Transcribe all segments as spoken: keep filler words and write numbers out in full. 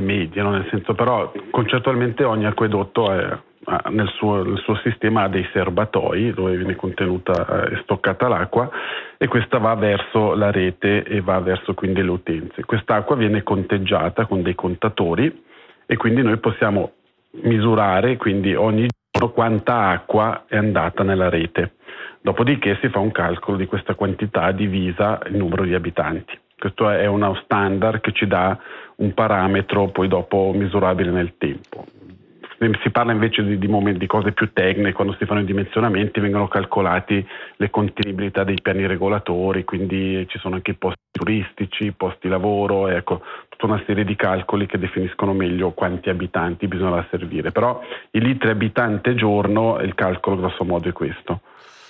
medie, no? Nel senso, però concettualmente ogni acquedotto è, nel suo, nel suo sistema ha dei serbatoi dove viene contenuta e stoccata l'acqua, e questa va verso la rete e va verso quindi le utenze. Quest'acqua viene conteggiata con dei contatori, e quindi noi possiamo misurare quindi ogni giorno quanta acqua è andata nella rete. Dopodiché si fa un calcolo di questa quantità divisa il numero di abitanti. Questo è uno standard che ci dà un parametro poi dopo misurabile nel tempo. Si parla invece di, di, momenti, di cose più tecniche. Quando si fanno i dimensionamenti vengono calcolati le contenibilità dei piani regolatori, quindi ci sono anche i posti turistici, posti lavoro, ecco, tutta una serie di calcoli che definiscono meglio quanti abitanti bisogna servire. Però i litri abitante giorno, il calcolo grosso modo è questo.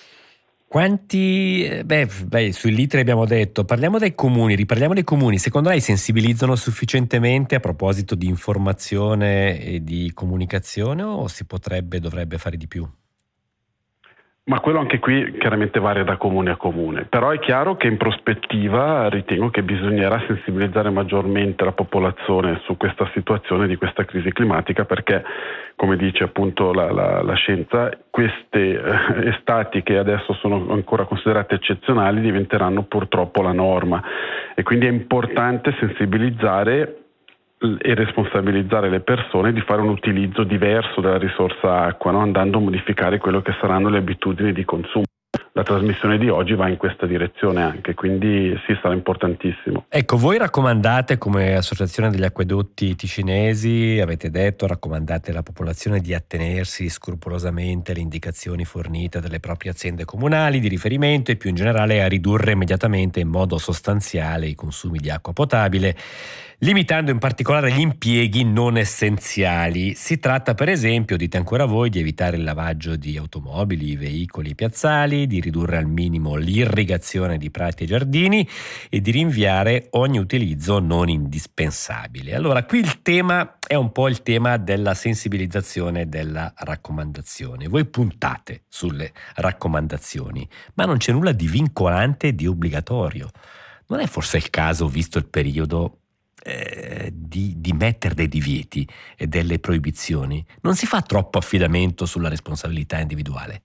Quanti, beh, beh, sui litri abbiamo detto, parliamo dei comuni, riparliamo dei comuni. Secondo lei sensibilizzano sufficientemente a proposito di informazione e di comunicazione, o si potrebbe, dovrebbe fare di più? Ma quello anche qui chiaramente varia da comune a comune, però è chiaro che in prospettiva ritengo che bisognerà sensibilizzare maggiormente la popolazione su questa situazione di questa crisi climatica, perché come dice appunto la, la, la scienza, queste eh, estati che adesso sono ancora considerate eccezionali diventeranno purtroppo la norma, e quindi è importante sensibilizzare e responsabilizzare le persone di fare un utilizzo diverso della risorsa acqua, no? Andando a modificare quello che saranno le abitudini di consumo. La trasmissione di oggi va in questa direzione anche, quindi sì, sarà importantissimo. Ecco, voi raccomandate come Associazione degli Acquedotti Ticinesi, avete detto, raccomandate alla popolazione di attenersi scrupolosamente alle indicazioni fornite dalle proprie aziende comunali di riferimento, e più in generale a ridurre immediatamente in modo sostanziale i consumi di acqua potabile, limitando in particolare gli impieghi non essenziali. Si tratta per esempio, dite ancora voi, di evitare il lavaggio di automobili, veicoli, piazzali, di ridurre al minimo l'irrigazione di prati e giardini e di rinviare ogni utilizzo non indispensabile. Allora, qui il tema è un po' il tema della sensibilizzazione e della raccomandazione. Voi puntate sulle raccomandazioni, ma non c'è nulla di vincolante e di obbligatorio. Non è forse il caso, visto il periodo, Eh, di, di mettere dei divieti e delle proibizioni? Non si fa troppo affidamento sulla responsabilità individuale?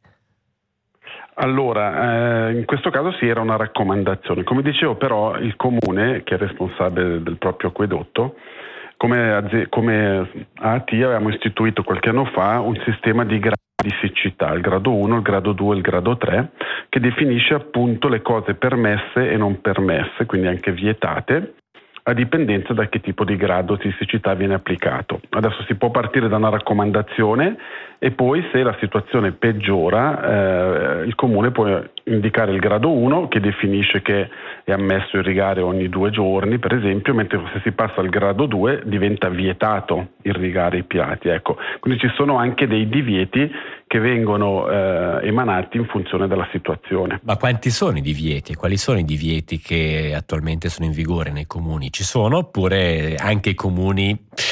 Allora, eh, in questo caso sì, era una raccomandazione. Come dicevo, però, il comune, che è responsabile del proprio acquedotto, come, come A T avevamo istituito qualche anno fa un sistema di gradi di siccità, il grado uno, il grado due e il grado tre, che definisce appunto le cose permesse e non permesse, quindi anche vietate, a dipendenza da che tipo di grado di siccità viene applicato. Adesso si può partire da una raccomandazione, e poi, se la situazione peggiora, eh, il comune può indicare il grado uno, che definisce che è ammesso irrigare ogni due giorni, per esempio, mentre se si passa al grado due diventa vietato irrigare i piatti. Ecco. Quindi ci sono anche dei divieti che vengono eh, emanati in funzione della situazione. Ma quanti sono i divieti e quali sono i divieti che attualmente sono in vigore nei comuni? Ci sono, oppure anche i comuni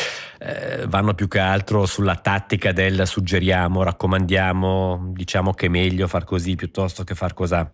eh, vanno più che altro sulla tattica del suggeriamo, raccomandiamo, diciamo che è meglio far così piuttosto che far cosà?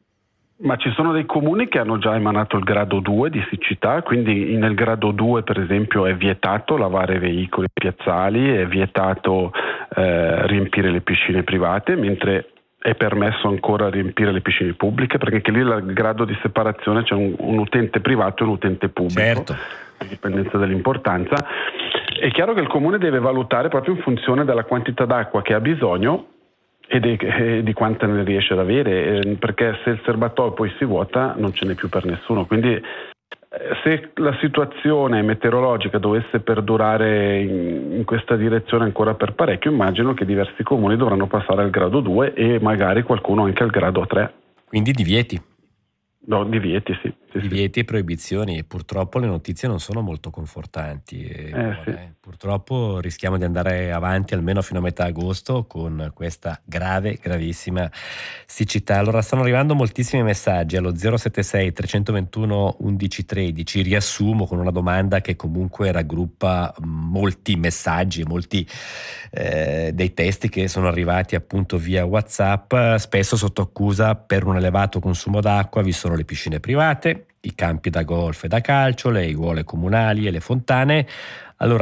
Ma ci sono dei comuni che hanno già emanato il grado due di siccità, quindi nel grado due per esempio è vietato lavare veicoli piazzali, è vietato eh, riempire le piscine private, mentre è permesso ancora riempire le piscine pubbliche, perché anche lì il grado di separazione c'è un, un utente privato e un utente pubblico, certo, a dipendenza dell'importanza. È chiaro che il comune deve valutare proprio in funzione della quantità d'acqua che ha bisogno e di, e di quanta ne riesce ad avere, eh, perché se il serbatoio poi si vuota non ce n'è più per nessuno. Quindi eh, se la situazione meteorologica dovesse perdurare in, in questa direzione ancora per parecchio, immagino che diversi comuni dovranno passare al grado due e magari qualcuno anche al grado tre. Quindi divieti? No, divieti, sì. sì divieti sì. e proibizioni, e purtroppo le notizie non sono molto confortanti. E, eh, sì. eh, purtroppo rischiamo di andare avanti almeno fino a metà agosto con questa grave, gravissima siccità. Allora, stanno arrivando moltissimi messaggi allo zero sette sei tre due uno undici tredici. Riassumo con una domanda che comunque raggruppa molti messaggi, molti eh, dei testi che sono arrivati appunto via WhatsApp. Spesso sotto accusa per un elevato consumo d'acqua vi sono le piscine private, i campi da golf e da calcio, le aiuole comunali e le fontane,